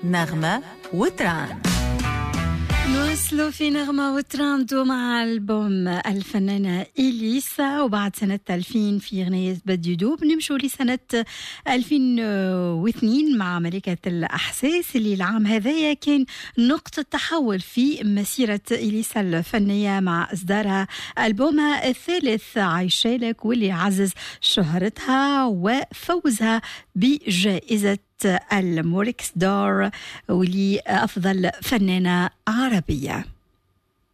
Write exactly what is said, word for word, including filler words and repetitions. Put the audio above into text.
نغمة وتران. نوصلوا في نغمة وتراندو مع ألبوم الفنانة إليسا، وبعد سنة ألفين في غنية بديدوب نمشوا لسنة ألفين واثنين مع ملكة الأحساس، اللي العام هذايا كان نقطة تحول في مسيرة إليسا الفنية مع إصدارها ألبومها الثالث عايشالك، واللي عزز شهرتها وفوزها بجائزة الموركس دور ولأفضل فنانة عربية.